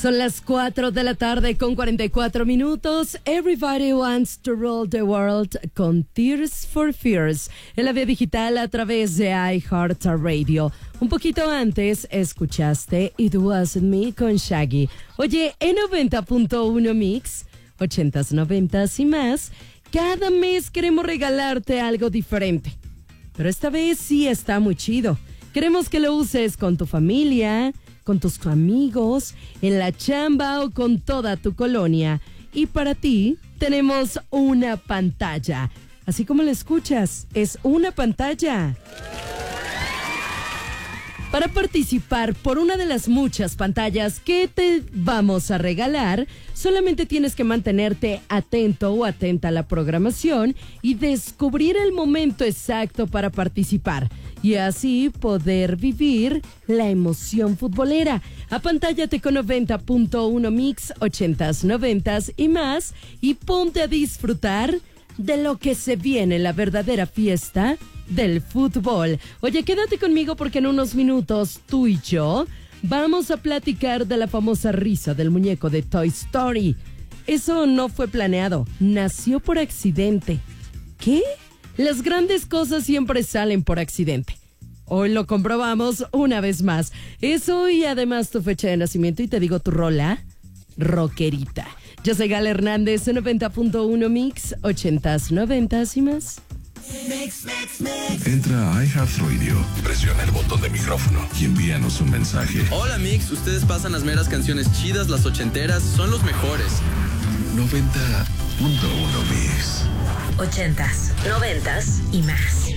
Son las 4 de la tarde con 44 minutos. Everybody wants to rule the world con Tears for Fears en la vía digital a través de iHeartRadio. Un poquito antes escuchaste It Wasn't Me con Shaggy. Oye, en 90.1 Mix, 80s, 90s y más, cada mes queremos regalarte algo diferente. Pero esta vez sí está muy chido. Queremos que lo uses con tu familia, con tus amigos, en la chamba o con toda tu colonia. Y para ti tenemos una pantalla. Así como lo escuchas, es una pantalla. Para participar por una de las muchas pantallas que te vamos a regalar, solamente tienes que mantenerte atento o atenta a la programación y descubrir el momento exacto para participar y así poder vivir la emoción futbolera. Apantállate con 90.1 Mix, 80s, 90s y más y ponte a disfrutar de lo que se viene, la verdadera fiesta del fútbol. Oye, quédate conmigo porque en unos minutos tú y yo vamos a platicar de la famosa risa del muñeco de Toy Story. Eso no fue planeado, nació por accidente. ¿Qué? Las grandes cosas siempre salen por accidente. Hoy lo comprobamos una vez más. Eso y además tu fecha de nacimiento y te digo tu rola, rockerita. Yo soy Gala Hernández en 90.1 Mix, 80s, 90s y más. Entra a iHeartRadio, presiona el botón de micrófono y envíanos un mensaje. Hola Mix, ustedes pasan las meras canciones chidas, las ochenteras, son los mejores. 90.1 Mix. 80s, 90s y más.